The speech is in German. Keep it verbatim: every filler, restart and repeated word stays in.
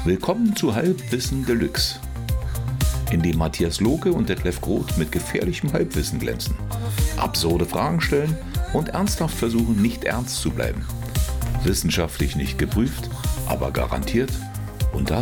Willkommen zu Halbwissen Deluxe, in dem Matthias Lohke und Detlef Groth mit gefährlichem Halbwissen glänzen, absurde Fragen stellen und ernsthaft versuchen, nicht ernst zu bleiben. Wissenschaftlich nicht geprüft, aber garantiert unterhaltsam.